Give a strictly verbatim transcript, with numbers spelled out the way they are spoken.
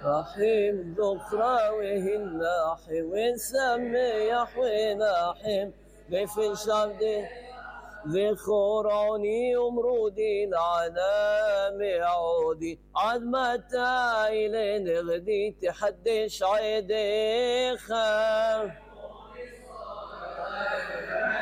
رحيم ذكرى وهناحي ونسميح وناحم بفل شمدي ذي خوراني ومرودي العنام عودي عد متى إلين غدي تحدش عيدي خام